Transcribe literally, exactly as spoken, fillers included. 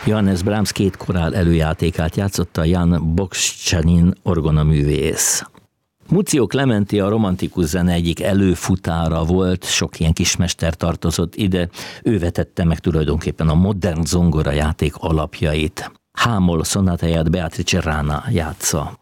Johannes Brahms két korál előjátékát játszotta Jan Bokszcsanin orgonaművész. Muzio Clementi a romantikus zene egyik előfutára volt, sok ilyen kismester tartozott ide, ő vetette meg tulajdonképpen a modern zongorajáték alapjait. H-moll szonátáját Beatrice Rana játsza.